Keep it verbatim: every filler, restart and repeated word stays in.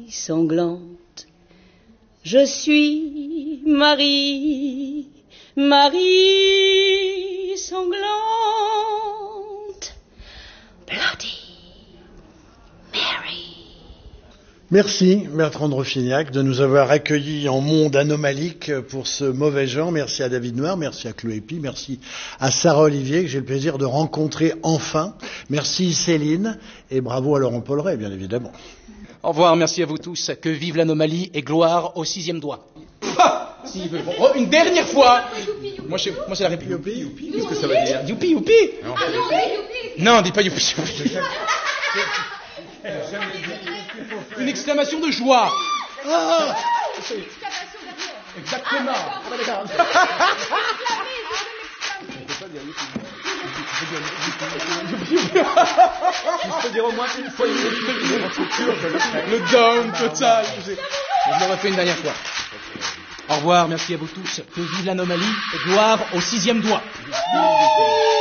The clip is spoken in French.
sanglante. Je suis Marie, Marie sanglante. Bloody Mary. Merci Bertrand de Roffignac de nous avoir accueillis en monde anomalique pour ce mauvais genre. Merci à David Noir, merci à Chloé Pi, merci à Sarah Olivier que j'ai le plaisir de rencontrer enfin. Merci Céline et bravo à Laurent Polleret bien évidemment. Au revoir, merci à vous tous. Que vive l'anomalie et gloire au sixième doigt. Ah si, bon, oh, une dernière fois. Moi, je, moi, c'est la réplique. Youpi, youpi. Qu'est-ce que ça veut dire? Youpi, youpi. Non, ah, youpi. Non, dis pas youpi. Une exclamation de joie. Ah, exactement. Je peux dire au moins une fois le down total. Je l'aurais fait une dernière fois. Au revoir, merci à vous tous. Que vive l'anomalie et gloire au sixième doigt.